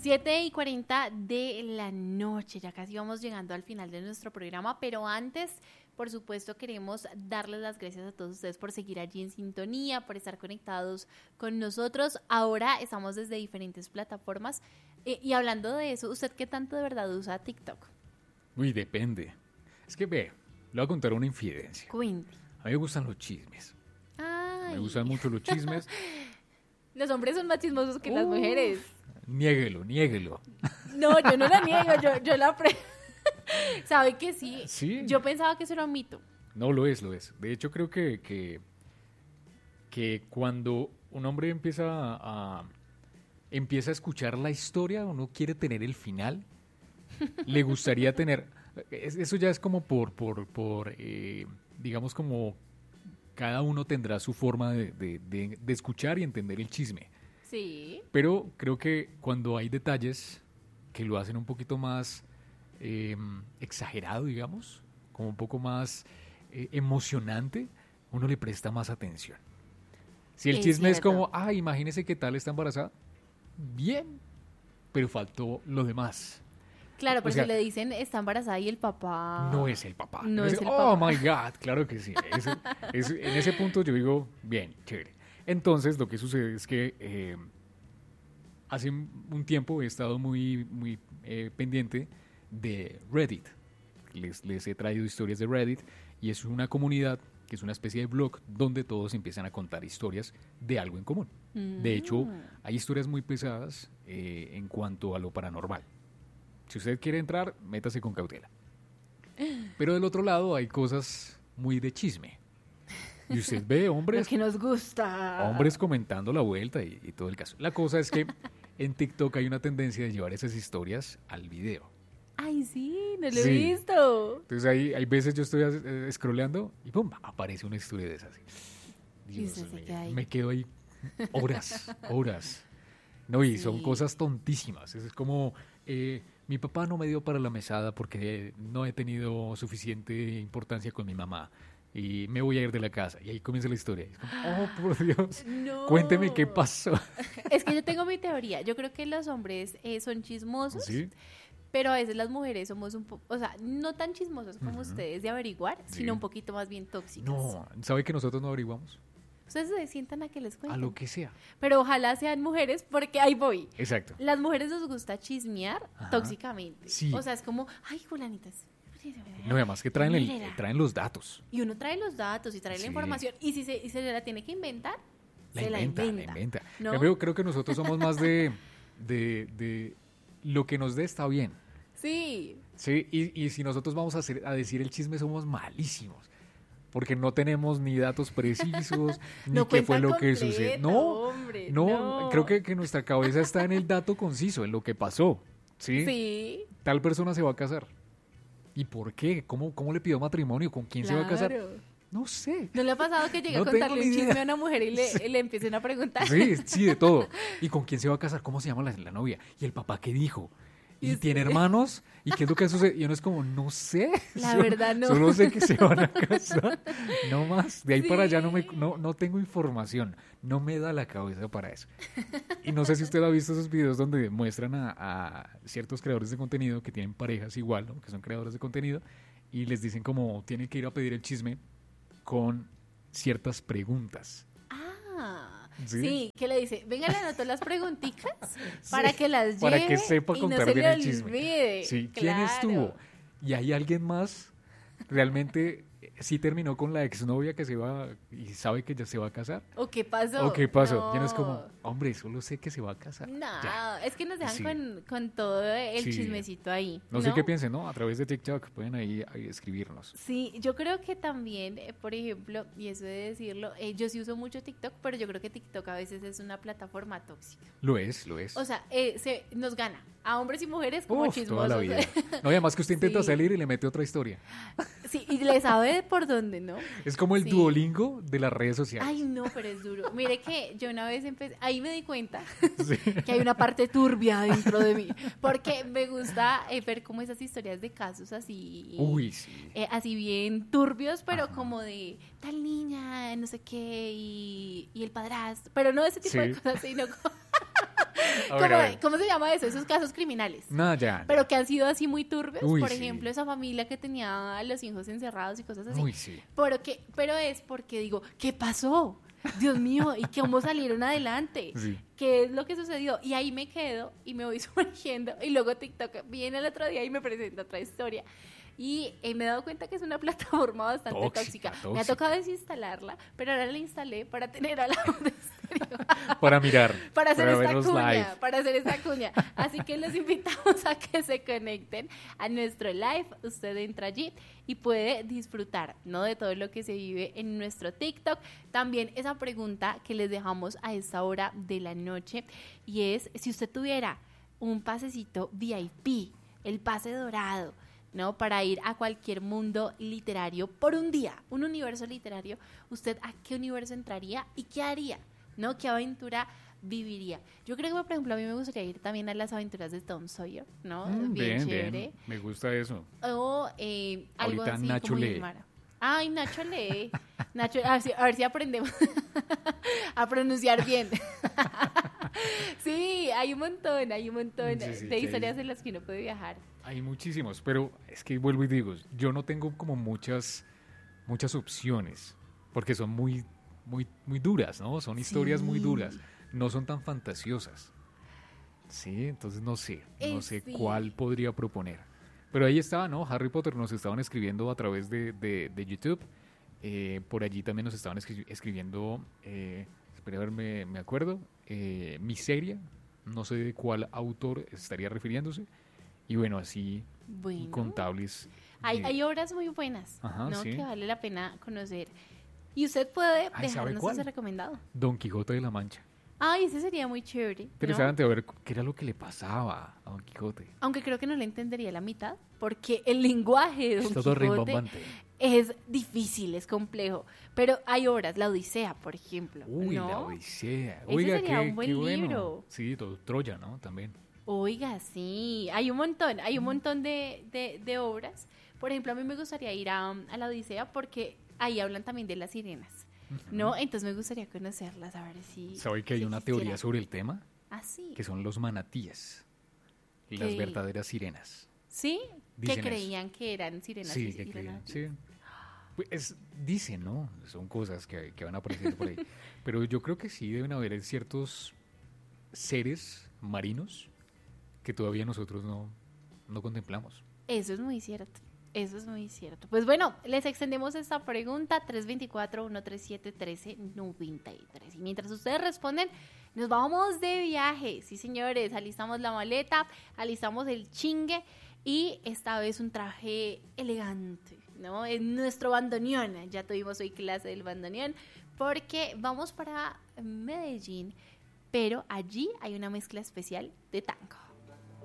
7:40 de la noche, ya casi vamos llegando al final de nuestro programa, pero antes, por supuesto, queremos darles las gracias a todos ustedes por seguir allí en sintonía, por estar conectados con nosotros. Ahora estamos desde diferentes plataformas y hablando de eso, ¿usted qué tanto de verdad usa TikTok? Uy, depende. Es que le voy a contar una infidencia. Cuente. A mí me gustan los chismes. Ay. Me gustan mucho los chismes. Los hombres son más chismosos que las mujeres. Niéguelo. No, yo no la niego, yo la ¿Sabe que sí? Sí. Yo pensaba que eso era un mito. No, lo es. De hecho, creo que cuando un hombre empieza a escuchar la historia, uno quiere tener el final, le gustaría tener... Eso ya es como digamos como cada uno tendrá su forma de escuchar y entender el chisme. Sí. Pero creo que cuando hay detalles que lo hacen un poquito más exagerado, digamos, como un poco más emocionante, uno le presta más atención. Si el chisme es como, imagínese que tal está embarazada, bien, pero faltó lo demás. Claro, pero si le dicen está embarazada y el papá... No es el papá. No es el papá. papá. My God, claro que sí. En ese punto yo digo, bien, chévere. Entonces, lo que sucede es que hace un tiempo he estado muy pendiente de Reddit. Les he traído historias de Reddit y es una comunidad que es una especie de blog donde todos empiezan a contar historias de algo en común. De hecho, hay historias muy pesadas en cuanto a lo paranormal. Si usted quiere entrar, métase con cautela. Pero del otro lado hay cosas muy de chisme. Y usted ve hombres... Lo que nos gusta. Hombres comentando la vuelta y todo el caso. La cosa es que en TikTok hay una tendencia de llevar esas historias al video. Ay, sí, no lo he visto. Entonces hay veces yo estoy scrolleando y ¡pum! Aparece una historia de esas. Dios mío, me quedo ahí horas. No, y son cosas tontísimas. Es como... mi papá no me dio para la mesada porque no he tenido suficiente importancia con mi mamá y me voy a ir de la casa. Y ahí comienza la historia. Es como, por Dios, no. Cuénteme qué pasó. Es que yo tengo mi teoría. Yo creo que los hombres son chismosos, ¿sí? Pero a veces las mujeres somos un poco, o sea, no tan chismosos como ustedes de averiguar, sino un poquito más bien tóxicas. No, ¿sabe que nosotros no averiguamos? Ustedes se sientan a que les cuenten. A lo que sea. Pero ojalá sean mujeres, porque ahí voy. Exacto. Las mujeres nos gusta chismear tóxicamente. Sí. O sea, es como, ay, fulanitas. No, además que traen los datos. Y uno trae los datos y trae la información. Y si se la tiene que inventar, la inventa. ¿No? Creo que nosotros somos más de lo que nos dé está bien. Sí. Sí, y si nosotros vamos a decir el chisme, somos malísimos. Porque no tenemos ni datos precisos, ni qué fue lo que sucedió. No, creo que nuestra cabeza está en el dato conciso, en lo que pasó. ¿Sí? Tal persona se va a casar. ¿Y por qué? ¿Cómo le pidió matrimonio? ¿Con quién se va a casar? No sé. ¿No le ha pasado que llegue a contarle un chisme a una mujer y le empiecen a preguntar? Sí, de todo. ¿Y con quién se va a casar? ¿Cómo se llama la novia? ¿Y el papá qué dijo? ¿Y tiene hermanos? ¿Y qué es lo que sucede? Y uno es como, no sé. La verdad no. Solo sé que se van a casar. No más. De ahí para allá no tengo información. No me da la cabeza para eso. Y no sé si usted ha visto esos videos donde muestran a ciertos creadores de contenido que tienen parejas igual, ¿no? Que son creadores de contenido, y les dicen como, tienen que ir a pedir el chisme con ciertas preguntas. Sí, que le dice, venga, le anoto las preguntitas para que las lleve para que sepa contar bien el chisme. Olvide. Sí, ¿quién estuvo? Y hay alguien más realmente sí terminó con la exnovia que se va y sabe que ya se va a casar. ¿O qué pasó? No. Ya no es como, hombre, solo sé que se va a casar. No, es que nos dejan con todo el chismecito ahí. No sé qué piensen, ¿no? A través de TikTok pueden ahí escribirnos. Sí, yo creo que también, por ejemplo, y eso de decirlo, yo sí uso mucho TikTok, pero yo creo que TikTok a veces es una plataforma tóxica. Lo es. O sea, nos gana a hombres y mujeres como chismosos. Toda la vida. No, y además que usted intenta salir y le mete otra historia. Sí, y le sabe por dónde, ¿no? Es como el Duolingo de las redes sociales. Ay, no, pero es duro. Mire que yo una vez ahí me di cuenta que hay una parte turbia dentro de mí, porque me gusta ver como esas historias de casos así, así bien turbios, pero como de tal niña, no sé qué, y el padrastro, pero no ese tipo de cosas, sino como... A ver. ¿Cómo se llama eso? Esos casos criminales. No, ya. Pero que han sido así muy turbios. Uy, por sí. ejemplo, esa familia que tenía a los hijos encerrados y cosas así. Uy, sí. Pero es porque digo, ¿qué pasó? Dios mío, ¿y cómo salieron adelante? Sí. ¿Qué es lo que sucedió? Y ahí me quedo y me voy sumergiendo. Y luego TikTok viene el otro día y me presenta otra historia. Y me he dado cuenta que es una plataforma bastante tóxica. Me ha tocado desinstalarla, pero ahora la instalé para tener al lado de estéreo. Para mirar. Para hacer esta vernos cuña, live. para hacer esta cuña. Así que los invitamos a que se conecten a nuestro live. Usted entra allí y puede disfrutar, ¿no?, de todo lo que se vive en nuestro TikTok. También esa pregunta que les dejamos a esta hora de la noche, y es, si usted tuviera un pasecito VIP, el pase dorado, ¿no?, para ir a cualquier mundo literario por un día, un universo literario, ¿usted a qué universo entraría y qué haría? ¿No? ¿Qué aventura viviría? Yo creo que, por ejemplo, a mí me gustaría ir también a las aventuras de Tom Sawyer, ¿no? Bien chévere. Bien. Me gusta eso. O algo Ahorita así Nacho como lee. Ilmara. Ay, Nacho lee. Nacho, a ver si aprendemos a pronunciar bien. Sí, hay un montón Sí, de historias en las que uno puede viajar. Hay muchísimos, pero es que vuelvo y digo, yo no tengo como muchas opciones, porque son muy duras, ¿no? Son historias muy duras, no son tan fantasiosas. Sí, entonces no sé Sí. cuál podría proponer. Pero ahí estaba, ¿no? Harry Potter nos estaban escribiendo a través de YouTube. Por allí también nos estaban escribiendo, espera a ver, me acuerdo, Miseria, no sé de cuál autor estaría refiriéndose. Y bueno, así incontables. Hay obras muy buenas, Ajá, ¿no? sí. Que vale la pena conocer. Y usted puede Ay, ¿sabe dejarnos cuál? ese recomendado. Don Quijote de la Mancha. Ay, ese sería muy chévere, ¿no? Interesante, a ver qué era lo que le pasaba a Don Quijote. Aunque creo que no le entendería la mitad, porque el lenguaje de Don Es todo Quijote rimbombante. es difícil, es complejo. Pero hay obras, la Odisea, por ejemplo. Uy, ¿no? la Odisea. Ese Oiga, sería qué un buen bueno. libro. Sí, todo Troya, ¿no? También. Oiga, sí, hay un montón de obras. Por ejemplo, a mí me gustaría ir a la Odisea porque ahí hablan también de las sirenas, ¿no? Entonces me gustaría conocerlas, a ver si... ¿Sabe que hay si una existieran. teoría sobre el tema? Ah, sí. Que son los manatíes, las ¿Qué? verdaderas sirenas. ¿Sí? Dicen Que eso. creían que eran sirenas. Sí, y que eran creen, sí. Pues dicen, ¿no? Son cosas que van apareciendo por ahí. Pero yo creo que sí deben haber ciertos seres marinos que todavía nosotros no contemplamos. Eso es muy cierto. Eso es muy cierto. Pues bueno, les extendemos esta pregunta 324-137-1393. Y mientras ustedes responden, nos vamos de viaje. Sí, señores, alistamos la maleta, alistamos el chingue y esta vez un traje elegante, ¿no? En nuestro bandoneón. Ya tuvimos hoy clase del bandoneón porque vamos para Medellín, pero allí hay una mezcla especial de tango.